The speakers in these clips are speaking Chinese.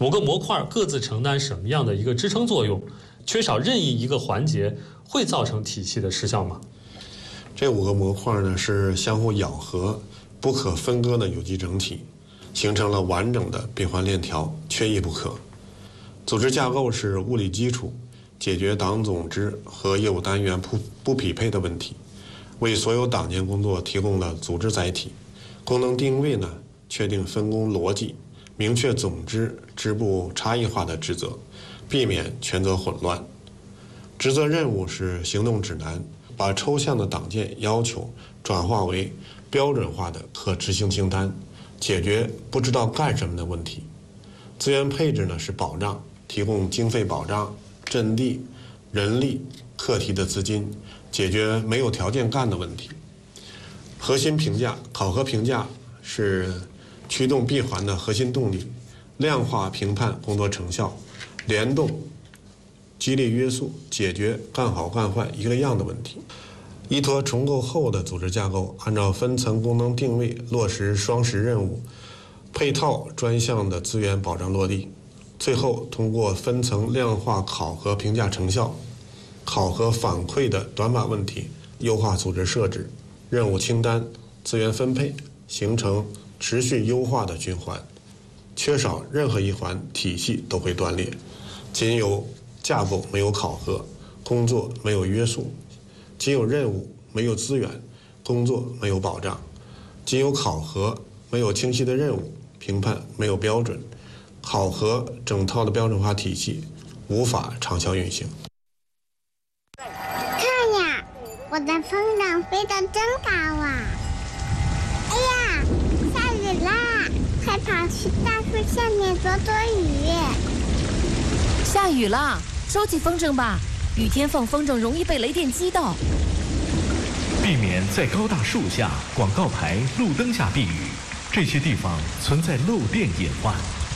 5个模块各自承担什么样的一个支撑作用？缺少任意一个环节会造成体系的失效吗？ 这5个模块呢是相互咬合、不可分割的有机整体，形成了完整的闭环链条，缺一不可。组织架构是物理基础，解决党总支和业务单元不匹配的问题，为所有党建工作提供了组织载体。功能定位呢，确定分工逻辑，明确总支支部差异化的职责，避免权责混乱。职责任务是行动指南，把抽象的党建要求转化为标准化的可执行清单，解决不知道干什么的问题。资源配置呢是保障，提供经费保障、阵地、人力、课题的资金，解决没有条件干的问题。核心评价、考核评价是驱动闭环的核心动力，量化评判工作成效，联动激励约束，解决干好干坏一个样的问题。依托重构后的组织架构，按照分层功能定位落实双实任务，配套专项的资源保障落地。最后通过分层量化考核评价成效，考核反馈的短板问题，优化组织设置、任务清单、资源分配，形成持续优化的循环。缺少任何一环，体系都会断裂。仅有架构没有考核，工作没有约束；仅有任务没有资源，工作没有保障；仅有考核没有清晰的任务，评判没有标准。考核整套的标准化体系无法长效运行。 看呀，我的风筝飞得真高啊！哎呀，下雨啦，快跑去大树下面躲躲雨。 下雨啦，收起风筝吧，雨天放风筝容易被雷电击到。 避免在高大树下、广告牌、路灯下避雨，这些地方存在漏电隐患。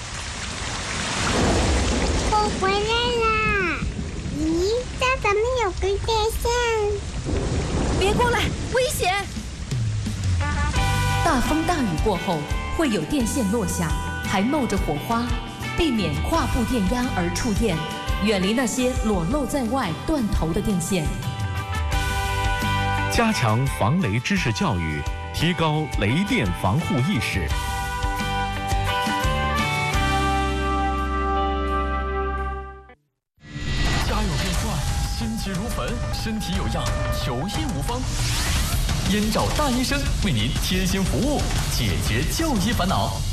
我回来啦！咦，这怎么有根电线？ 别过来，危险！大风大雨过后会有电线落下，还冒着火花，避免跨步电压而触电，远离那些裸露在外、断头的电线。 加强防雷知识教育，提高雷电防护意识。 心急如焚，身体有恙，求医无方。燕赵大医生为您贴心服务，解决就医烦恼。